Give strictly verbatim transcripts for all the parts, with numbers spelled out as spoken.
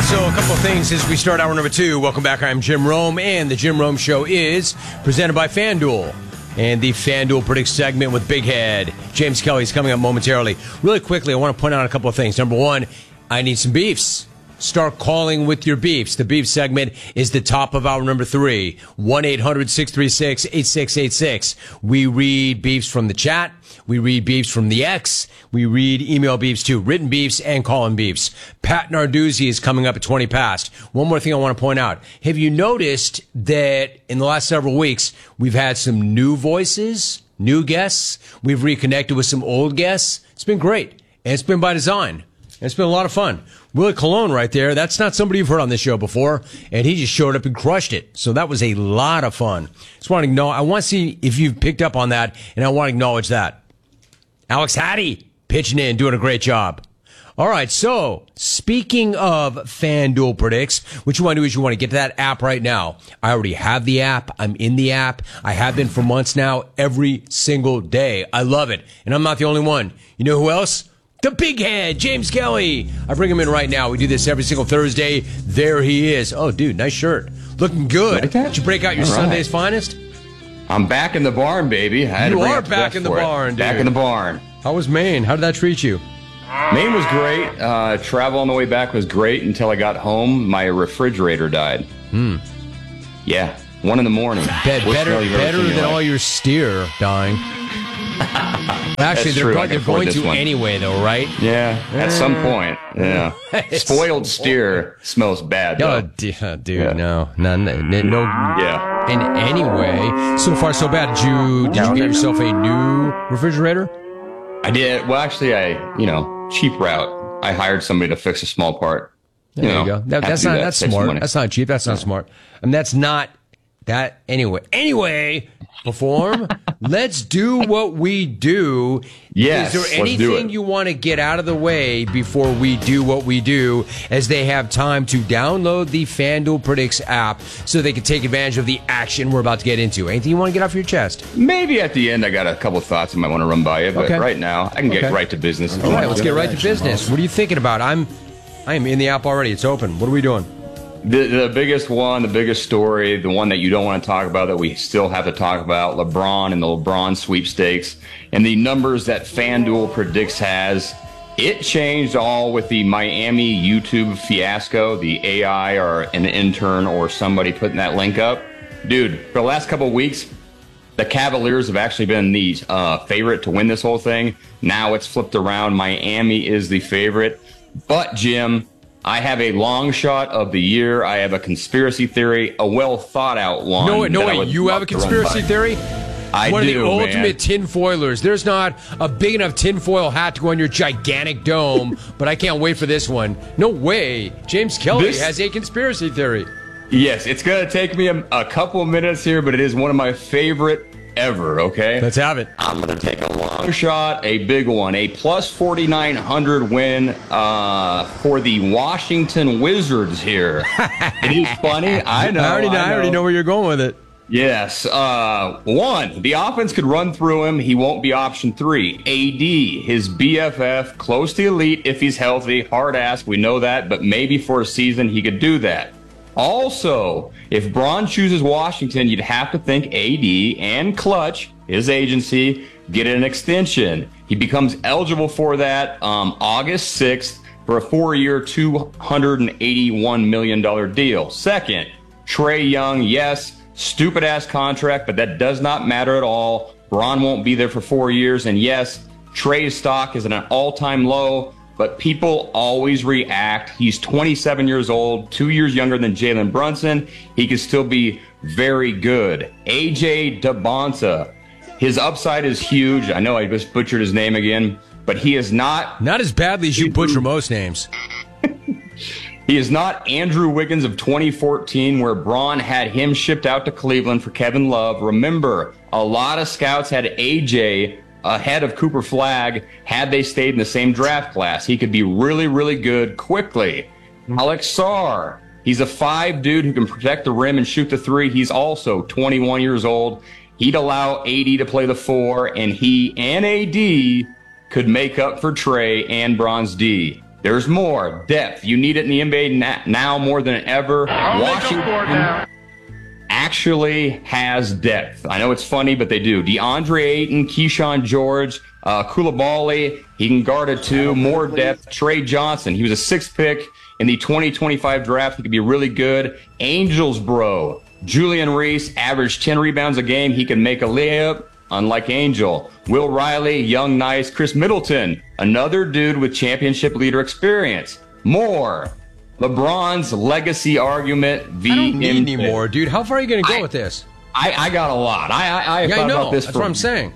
So a couple of things as we start hour number two. Welcome back. I'm Jim Rome, and the Jim Rome Show is presented by FanDuel. And the FanDuel Predicts segment with Big Head. James Kelly is coming up momentarily. Really quickly, I want to point out a couple of things. Number one, I need some beefs. Start calling with your beefs. The beef segment is the top of hour number three. one eight hundred six three six eight six eight six. We read beefs from the chat. We read beefs from the X. We read email beefs too. Written beefs and call-in beefs. Pat Narduzzi is coming up at twenty past. One more thing I want to point out. Have you noticed that in the last several weeks, we've had some new voices, new guests? We've reconnected with some old guests. It's been great. And it's been by design. It's been a lot of fun. Willie Colon right there, that's not somebody you've heard on this show before, and he just showed up and crushed it. So that was a lot of fun. Just want to know, I want to see if you've picked up on that, and I want to acknowledge that. Alex Hattie pitching in, doing a great job. All right, so speaking of FanDuel Predicts, what you want to do is you want to get to that app right now. I already have the app. I'm in the app. I have been for months now, every single day. I love it, and I'm not the only one. You know who else? The big head, James Kelly. I bring him in right now. We do this every single Thursday. There he is. Oh, dude, nice shirt. Looking good. Like that? Did you break out your All right. Sunday's finest? I'm back in the barn, baby. I had You to bring are out the back best in the for it. barn, dude. Back in the barn. How was Maine? How did that treat you? Maine was great. Uh, travel on the way back was great until I got home. My refrigerator died. Hmm. Yeah, one in the morning. Be- Worst better smell you've ever better seen in than your all life. your steer dying. Actually, That's they're, true. go- I can they're afford going this to one. anyway, though, right? Yeah, at some point. Yeah. It's- Spoiled steer smells bad, Oh, though. d- uh, dude, Yeah. no. No, no, no. Yeah. In any way. So far, so bad. Did you, did you get yourself a new refrigerator? I did. Well, actually, I, you know, cheap route. I hired somebody to fix a small part. There you you know, go. That, have that's to do not that, that's save some smart. money. That's not cheap. That's not smart. I mean, that's not that anyway. Anyway, perform. Let's do what we do. Yes, Is there let's do anything it. you want to get out of the way before we do what we do, as they have time to download the FanDuel Predicts app so they can take advantage of the action we're about to get into? Anything you want to get off your chest? Maybe at the end, I got a couple of thoughts I might want to run by you, but Okay. right now, I can get Okay. right to business. All right, let's get right to business. What are you thinking about? I'm, I am in the app already. It's open. What are we doing? The, the biggest one, the biggest story, the one that you don't want to talk about that we still have to talk about, LeBron and the LeBron sweepstakes and the numbers that FanDuel Predicts has. It changed all with the Miami YouTube fiasco, the A I or an intern or somebody putting that link up. Dude, for the last couple of weeks, the Cavaliers have actually been the uh, favorite to win this whole thing. Now it's flipped around. Miami is the favorite. But, Jim, I have a long shot of the year. I have a conspiracy theory, a well thought out one. No, wait, no, that I wait. would You have a love to run conspiracy by. theory? I One do, of the man. ultimate tinfoilers. There's not a big enough tinfoil hat to go on your gigantic dome, but I can't wait for this one. No way. James Kelly This- has a conspiracy theory. Yes, it's going to take me a, a couple of minutes here, but it is one of my favorite ever, okay? Let's have it. I'm going to take a long shot, a big one, a plus forty-nine hundred win uh, for the Washington Wizards here. It is funny. I know. I already know, I already know where you're going with it. Yes. Uh, one, the offense could run through him. He won't be option three. A D, his B F F, close to elite if he's healthy. Hard ass, we know that, but maybe for a season he could do that. Also, if Braun chooses Washington, you'd have to think A D and Clutch, his agency, get an extension. He becomes eligible for that um, August sixth for a four-year, two hundred eighty-one million dollars deal. Second, Trae Young, yes, stupid-ass contract, but that does not matter at all. Braun won't be there for four years, and yes, Trae's stock is at an all-time low, but people always react. He's twenty-seven years old, two years younger than Jalen Brunson. He could still be very good. A J DeBonta, his upside is huge. I know I just butchered his name again, but he is not... Not as badly as you butcher most names. He is not Andrew Wiggins of twenty fourteen, where Braun had him shipped out to Cleveland for Kevin Love. Remember, a lot of scouts had A J ahead of Cooper Flagg had they stayed in the same draft class. He could be really, really good quickly. Alex Sarr, he's a five dude who can protect the rim and shoot the three. He's also twenty-one years old. He'd allow A D to play the four, and he and A D could make up for Trae and Bronze D. There's more depth. You need it in the N B A now more than ever. I'll Washington make up for it now. actually has depth. I know it's funny, but they do. DeAndre Ayton, Keyshawn George, uh, Koulibaly, he can guard a two. More depth. Trey Johnson, he was a sixth pick in the twenty twenty-five draft. He could be really good. Angels, bro. Julian Reese averaged ten rebounds a game. He can make a layup, unlike Angel. Will Riley, young, nice. Chris Middleton, another dude with championship leader experience. More. LeBron's legacy argument. V I don't need M J. any more, dude. How far are you going to go I- with this? I, I got a lot. I I, I Yeah, I thought know. about this That's for what I'm saying.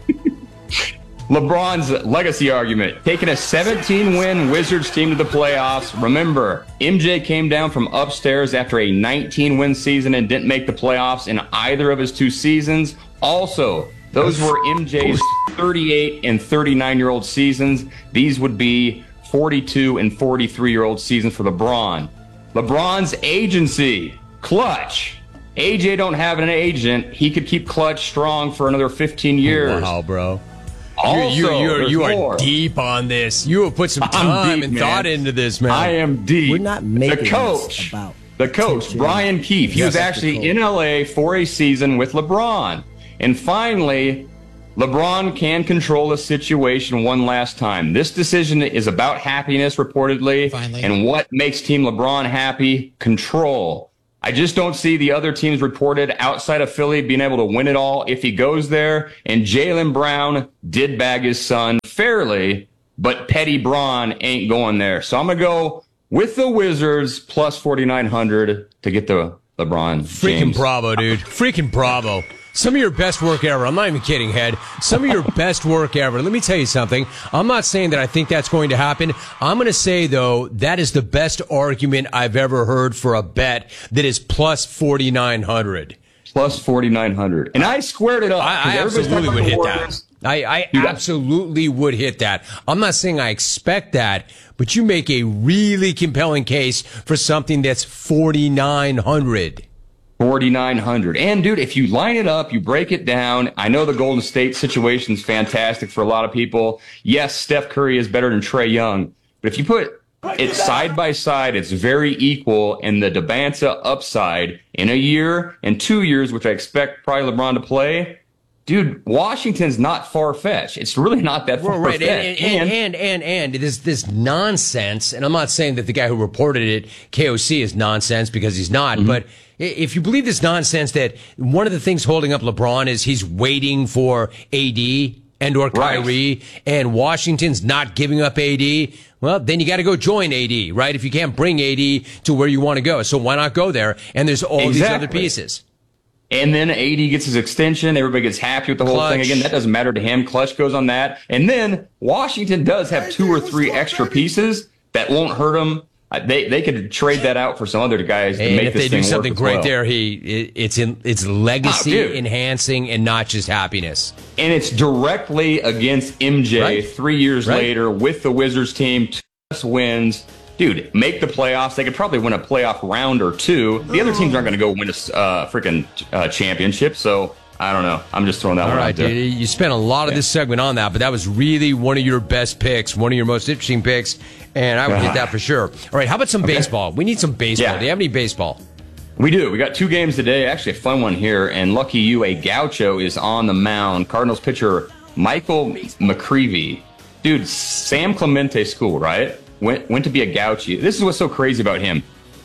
LeBron's legacy argument. Taking a seventeen-win Wizards team to the playoffs. Remember, M J came down from upstairs after a nineteen-win season and didn't make the playoffs in either of his two seasons. Also, those were M J's thirty-eight and thirty-nine-year-old seasons. These would be forty-two and forty-three-year-old seasons for LeBron. LeBron's agency, Clutch. A J don't have an agent. He could keep Clutch strong for another fifteen years. Wow, bro. Also, you you, you, there's you are more. deep on this. You have put some I'm time deep, and man. thought into this, man. I am deep. We're not making the this coach. about The coach, attention. Brian Keefe. He Yes, was that's actually the in L A for a season with LeBron. And finally, LeBron can control the situation one last time. This decision is about happiness, reportedly. Finally. And what makes Team LeBron happy? Control. I just don't see the other teams reported outside of Philly being able to win it all if he goes there. And Jaylen Brown did bag his son fairly, but Petty Braun ain't going there. So I'm going to go with the Wizards plus forty-nine hundred to get the LeBron Freaking James. bravo, dude. Freaking bravo. Some of your best work ever. I'm not even kidding, Head. Some of your best work ever. Let me tell you something. I'm not saying that I think that's going to happen. I'm going to say, though, that is the best argument I've ever heard for a bet that is plus forty-nine hundred. Plus forty-nine hundred. And I squared it up. I, I 'cause everybody's absolutely talking would about hit the that. Warriors. I, I Dude, I- absolutely would hit that. I'm not saying I expect that, but you make a really compelling case for something that's forty-nine hundred. forty-nine hundred. And, dude, if you line it up, you break it down. I know the Golden State situation is fantastic for a lot of people. Yes, Steph Curry is better than Trae Young. But if you put it side by side, it's very equal. And the Debanza upside in a year and two years, which I expect probably LeBron to play, dude, Washington's not far-fetched. It's really not that Well, right, far-fetched. and and, and and and this this nonsense. And I'm not saying that the guy who reported it, K O C, is nonsense because he's not. Mm-hmm. But i- if you believe this nonsense that one of the things holding up LeBron is he's waiting for A D and or Right. Kyrie, and Washington's not giving up A D. Well, then you got to go join A D, right? If you can't bring A D to where you want to go, so why not go there? And there's all these other Exactly. pieces. And then A D gets his extension. Everybody gets happy with the whole thing. Clutch. Again, that doesn't matter to him. Clutch goes on that. And then Washington does have two or three extra pieces that won't hurt them. Uh, They they could trade that out for some other guys to And make if this they thing do something work as great well. there, he it, it's in it's legacy Oh, dude. enhancing and not just happiness. And it's directly against M J Right. three years Right. later with the Wizards team. Two plus wins. Dude, make the playoffs. They could probably win a playoff round or two. The other teams aren't going to go win a uh, freaking uh, championship. So I don't know. I'm just throwing that All one right, out there. dude. You spent a lot of this segment on that, but that was really one of your best picks, one of your most interesting picks, and I would hit that for sure. All right, how about some baseball? We need some baseball. Yeah. Do you have any baseball? We do. We got two games today. Actually, a fun one here. And lucky you, a gaucho is on the mound. Cardinals pitcher Michael McCreevy. Dude, Sam Clemente school, right? Went went to be a gaucho. This is what's so crazy about him.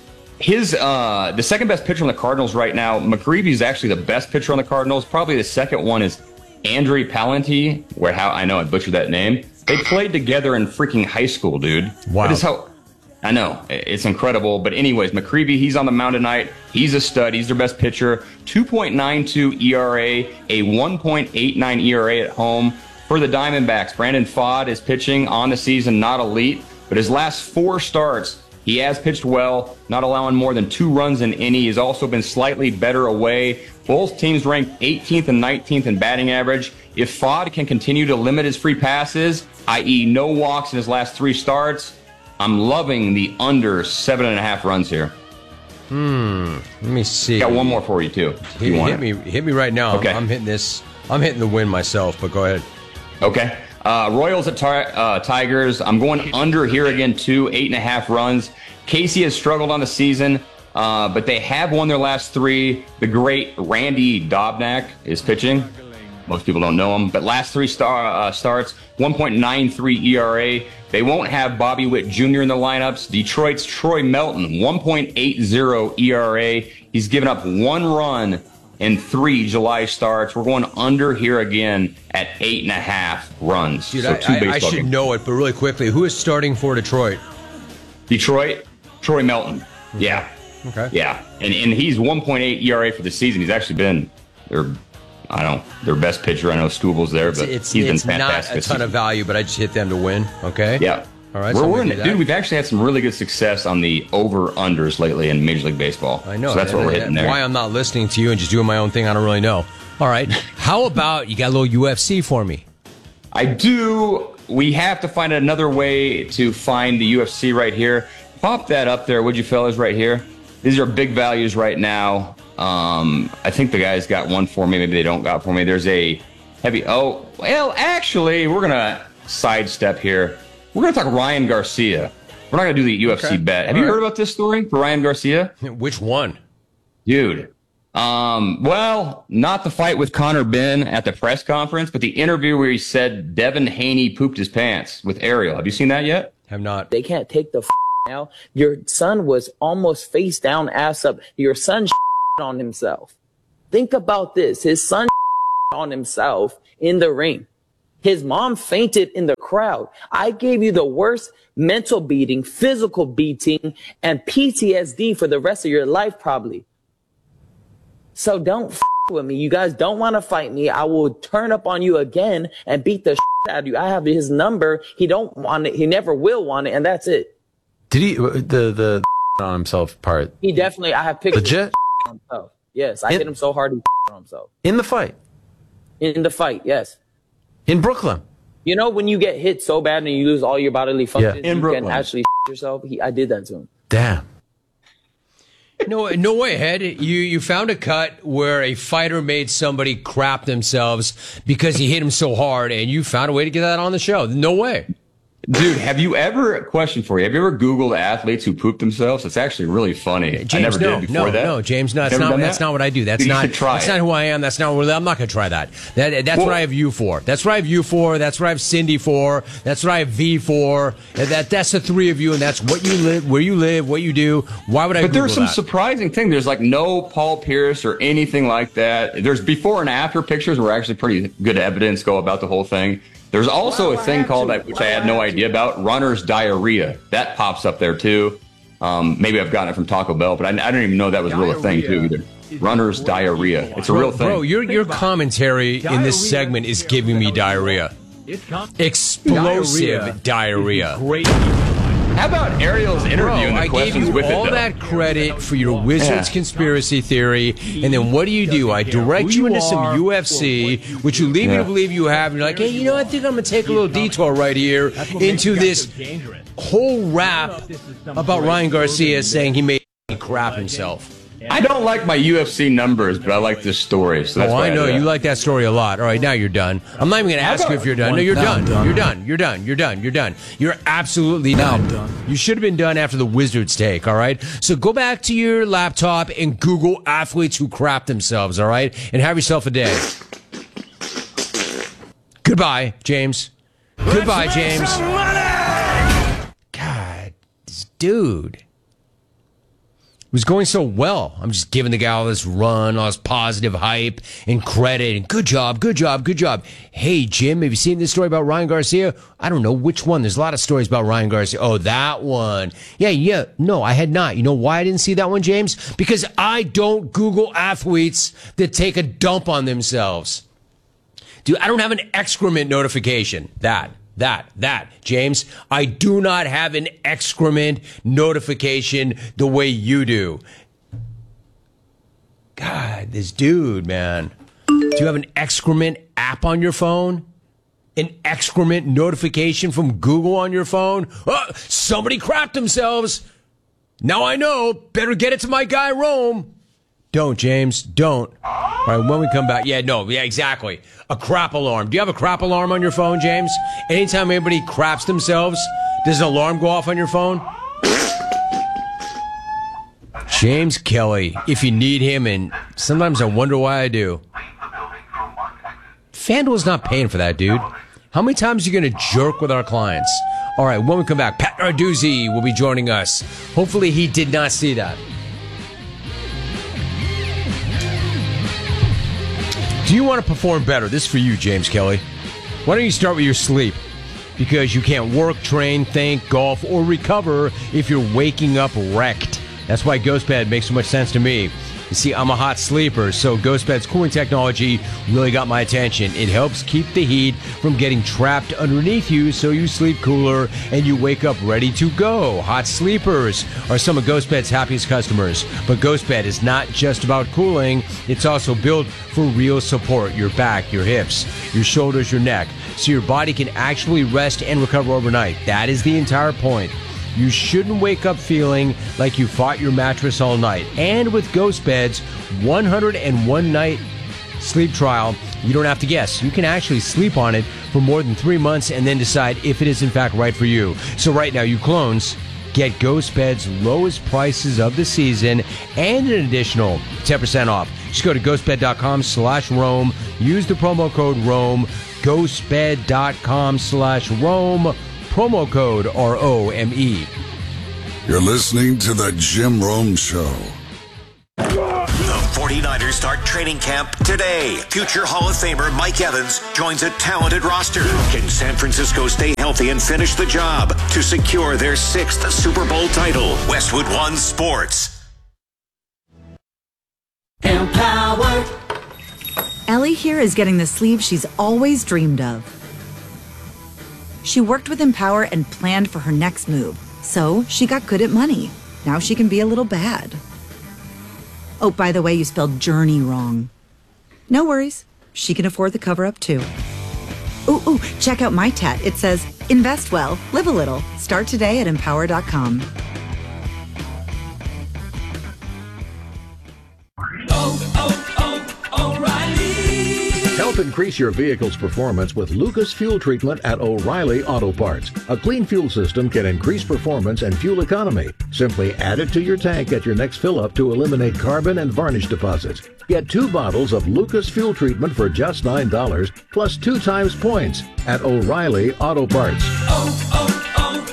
His uh, the second best pitcher on the Cardinals right now, McCreevy is actually the best pitcher on the Cardinals. Probably the second one is Andre Palenti, where how I know I butchered that name. They played together in freaking high school, dude. Wow. That is how I know. It's incredible. But anyways, McCreevy, he's on the mound tonight. He's a stud. He's their best pitcher. two point nine two E R A, a one point eight nine E R A at home. For the Diamondbacks, Brandon Pfaadt is pitching on the season, not elite. But his last four starts, he has pitched well, not allowing more than two runs in any. He's also been slightly better away. Both teams ranked eighteenth and nineteenth in batting average. If Pfaadt can continue to limit his free passes, that is no walks in his last three starts, I'm loving the under seven and a half runs here. Let me see. Got one more for you too. if Hit, you want hit it. me, hit me right now. Okay. I'm hitting this. I'm hitting the win myself, but go ahead. Okay. Uh, Royals at tar- uh, Tigers. I'm going under here again, too. Eight and a half runs. Casey has struggled on the season, uh, but they have won their last three. The great Randy Dobnak is pitching. Most people don't know him, but last three star uh, starts, one point nine three E R A. They won't have Bobby Witt Junior in the lineups. Detroit's Troy Melton, one point eight oh E R A. He's given up one run in three July starts. We're going under here again at eight and a half runs. Dude, so two I, I, baseball I should games. know it, but really quickly, who is starting for Detroit? Detroit, Troy Melton. Yeah. Okay. Yeah. And and he's one point eight E R A for the season. He's actually been their, I don't know, their best pitcher. I know Stubel's there, but It's, he's it's been not fantastic. a this ton season. of value, but I just hit them to win. Okay. Yeah. All right. We're so I'm gonna winning do it. that. Dude, we've actually had some really good success on the over-unders lately in Major League Baseball. I know. So that's what and, we're and hitting there. Why I'm not listening to you and just doing my own thing, I don't really know. All right. How about you got a little U F C for me? I do. We have to find another way to find the U F C right here. Pop that up there, would you fellas, right here. These are big values right now. Um, I think the guys got one for me. Maybe they don't got for me. There's a heavy. Oh, well, actually, we're going to sidestep here. We're going to talk Ryan Garcia. We're not going to do the U F C Okay. bet. Have All you right. heard about this story for Ryan Garcia? Which one? Dude. Um, well, not the fight with Conor Benn at the press conference, but the interview where he said Devin Haney pooped his pants with Ariel. Have you seen that yet? Have not. They can't take the f- now. Your son was almost face down, ass up. Your son on himself. Think about this. His son on himself in the ring. His mom fainted in the crowd. I gave you the worst mental beating, physical beating, and P T S D for the rest of your life, probably. So don't f- with me. You guys don't want to fight me. I will turn up on you again and beat the shit out of you. I have his number. He don't want it. He never will want it, and that's it. Did he the the on himself part He definitely. I have pictures legit on himself. Yes, I It- hit him so hard he on himself in the fight in the fight. Yes. in Brooklyn? You know when you get hit so bad and you lose all your bodily functions, In you Brooklyn. can actually yourself. He, I did that to him. Damn. No, no way, Head. You you found a cut where a fighter made somebody crap themselves because he hit him so hard, and you found a way to get that on the show. No way. Dude, have you ever, question for you, have you ever Googled athletes who poop themselves? It's actually really funny. James, I never no, did before no, that. no, James, no, that's Never not done that's that? not what I do. That's Dude, you not should try that's it. not who I am. That's not what I'm not going to try that. That that's Well- what I have you for. That's what I have you for. That's what I have Cindy for. That's what I have V for. And That that's the three of you, and that's what you live, where you live, what you do. Why would I? But there's Google some that? surprising thing. There's like no Paul Pierce or anything like that. There's before and after pictures where actually pretty good evidence go about the whole thing. There's also a thing called, that, which I had no idea about, runner's diarrhea. That pops up there too. Um, maybe I've gotten it from Taco Bell, but I, I didn't even know that was a real thing too either. Runner's diarrhea. It's a real thing. Bro, your your commentary in this segment is giving me diarrhea. Explosive diarrhea. Great. How about Ariel's interview Bro, and the I gave questions you with all it, though? that credit for your Wizards Yeah. conspiracy theory, and then what do you do? I direct you into some U F C, which you lead me Yeah. to believe you have, and you're like, hey, you know, I think I'm going to take a little detour right here into this whole rap about Ryan Garcia saying he made crap himself. I don't like my U F C numbers, but I like this story. So that's Oh, why I know. did You that. like that story a lot. All right, now you're done. I'm not even going to ask you if you're done. No, you're Now done. I'm done. You're done. You're done. You're done. You're done. You're absolutely Now done. I'm done. You should have been done after the Wizards take, all right? So go back to your laptop and Google athletes who crap themselves, all right? And have yourself a day. Goodbye, James. Goodbye, James. God, this dude. It was going so well. I'm just giving the guy all this run, all this positive hype and credit, and good job, good job, good job. Hey, Jim, have you seen this story about Ryan Garcia? I don't know which one. There's a lot of stories about Ryan Garcia. Oh, that one. Yeah, yeah. No, I had not. You know why I didn't see that one, James? Because I don't Google athletes that take a dump on themselves. Dude, I don't have an excrement notification. That. That, that, James, I do not have an excrement notification the way you do. God, this dude, man. Do you have an excrement app on your phone? An excrement notification from Google on your phone? Oh, somebody crapped themselves. Now I know. Better get it to my guy, Rome. Don't, James. Don't. All right, when we come back. Yeah, no. Yeah, exactly. A crap alarm. Do you have a crap alarm on your phone, James? Anytime anybody craps themselves, does an alarm go off on your phone? James Kelly, if you need him, and sometimes I wonder why I do. FanDuel's not paying for that, dude. How many times are you going to jerk with our clients? All right, when we come back, Pat Narduzzi will be joining us. Hopefully he did not see that. Do you want to perform better? This is for you, James Kelly. Why don't you start with your sleep? Because you can't work, train, think, golf, or recover if you're waking up wrecked. That's why GhostBed makes so much sense to me. You see, I'm a hot sleeper, so GhostBed's cooling technology really got my attention. It helps keep the heat from getting trapped underneath you so you sleep cooler and you wake up ready to go. Hot sleepers are some of GhostBed's happiest customers. But GhostBed is not just about cooling. It's also built for real support. Your back, your hips, your shoulders, your neck. So your body can actually rest and recover overnight. That is the entire point. You shouldn't wake up feeling like you fought your mattress all night. And with GhostBed's one hundred one night sleep trial, you don't have to guess. You can actually sleep on it for more than three months and then decide if it is in fact right for you. So right now, you clones, get GhostBed's lowest prices of the season and an additional ten percent off. Just go to ghostbed.com slash Rome. Use the promo code Rome. ghostbed.com slash Rome. Promo code R O M E. You're listening to the Jim Rome Show. The forty-niners start training camp today. Future Hall of Famer Mike Evans joins a talented roster. Can San Francisco stay healthy and finish the job to secure their sixth Super Bowl title? Westwood One Sports. Empowered. Ellie here is getting the sleeve she's always dreamed of. She worked with Empower and planned for her next move, so she got good at money. Now she can be a little bad. Oh, by the way, you spelled journey wrong. No worries. She can afford the cover-up, too. Ooh, ooh, check out my tat. It says, invest well, live a little. Start today at empower dot com. Oh, oh, oh, O'Reilly. Help increase your vehicle's performance with Lucas Fuel Treatment at O'Reilly Auto Parts. A clean fuel system can increase performance and fuel economy. Simply add it to your tank at your next fill-up to eliminate carbon and varnish deposits. Get two bottles of Lucas Fuel Treatment for just nine dollars, plus two times points at O'Reilly Auto Parts. Oh,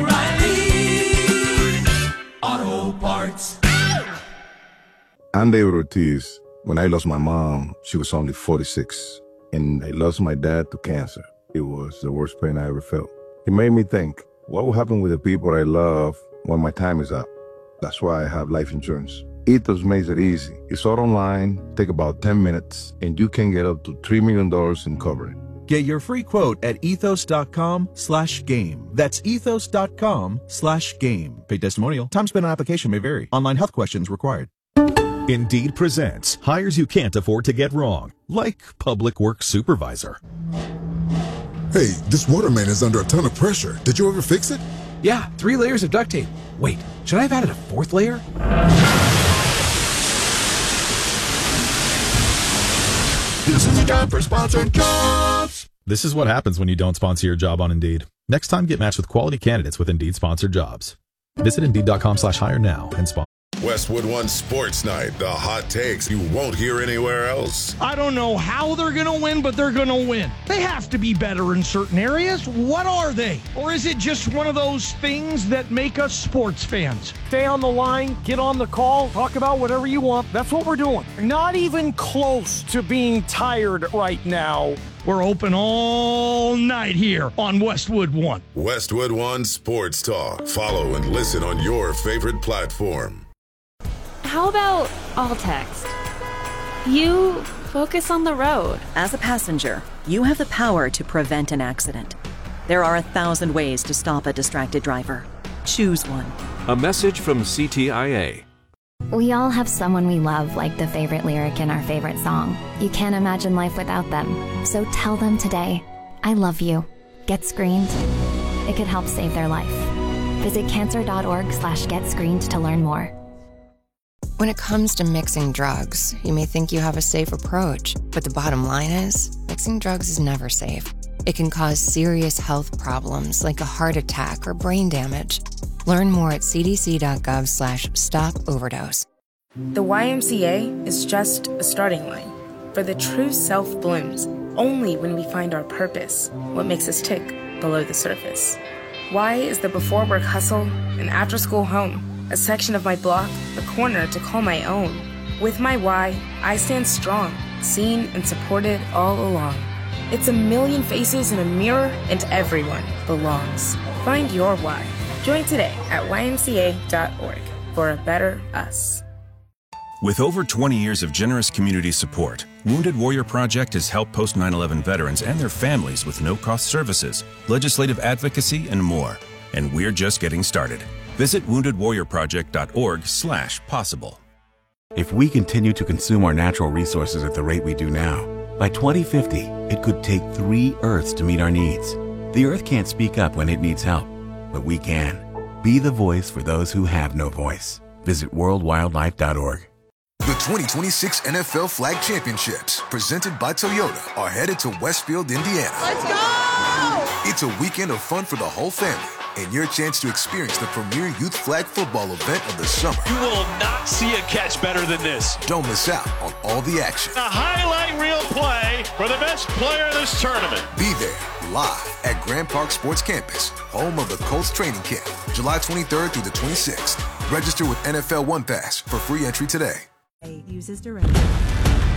oh, oh, O'Reilly Auto Parts. I'm David Ortiz. When I lost my mom, she was only forty-six, and I lost my dad to cancer. It was the worst pain I ever felt. It made me think, what will happen with the people I love when my time is up? That's why I have life insurance. Ethos makes it easy. It's all online, take about ten minutes, and you can get up to three million dollars in coverage. Get your free quote at ethos.com slash game. That's ethos.com slash game. Paid testimonial. Time spent on application may vary. Online health questions required. Indeed presents hires you can't afford to get wrong, like public works supervisor. Hey, this water main is under a ton of pressure. Did you ever fix it? Yeah, three layers of duct tape. Wait, should I have added a fourth layer? This is a job for sponsored jobs. This is what happens when you don't sponsor your job on Indeed. Next time, get matched with quality candidates with Indeed sponsored jobs. Visit Indeed.com slash hire now and sponsor. Westwood One Sports Night, the hot takes you won't hear anywhere else. I don't know how they're going to win, but they're going to win. They have to be better in certain areas. What are they? Or is it just one of those things that make us sports fans? Stay on the line, get on the call, talk about whatever you want. That's what we're doing. Not even close to being tired right now. We're open all night here on Westwood One. Westwood One Sports Talk. Follow and listen on your favorite platform. How about all text? You focus on the road. As a passenger, you have the power to prevent an accident. There are a thousand ways to stop a distracted driver. Choose one. A message from C T I A. We all have someone we love, like the favorite lyric in our favorite song. You can't imagine life without them. So tell them today, I love you. Get screened. It could help save their life. Visit cancer dot org slash get screened to learn more. When it comes to mixing drugs, you may think you have a safe approach, but the bottom line is, mixing drugs is never safe. It can cause serious health problems like a heart attack or brain damage. Learn more at cdc.gov slash stop overdose. The Y M C A is just a starting line, for the true self blooms only when we find our purpose, what makes us tick below the surface. Y is the before work hustle, an after school home, a section of my block, a corner to call my own. With my Y, I stand strong, seen and supported all along. It's a million faces in a mirror, and everyone belongs. Find your why. Join today at Y M C A dot org for a better us. With over twenty years of generous community support, Wounded Warrior Project has helped post nine eleven veterans and their families with no-cost services, legislative advocacy, and more. And we're just getting started. Visit wounded warrior project dot org slash possible. If we continue to consume our natural resources at the rate we do now, by twenty fifty, it could take three Earths to meet our needs. The Earth can't speak up when it needs help, but we can. Be the voice for those who have no voice. Visit world wildlife dot org. The twenty twenty-six N F L Flag Championships, presented by Toyota, are headed to Westfield, Indiana. Let's go! It's a weekend of fun for the whole family, and your chance to experience the premier youth flag football event of the summer. You will not see a catch better than this. Don't miss out on all the action. A highlight reel play for the best player of this tournament. Be there, live at Grand Park Sports Campus, home of the Colts training camp, July twenty-third through the twenty-sixth. Register with N F L One Pass for free entry today. Uses direction.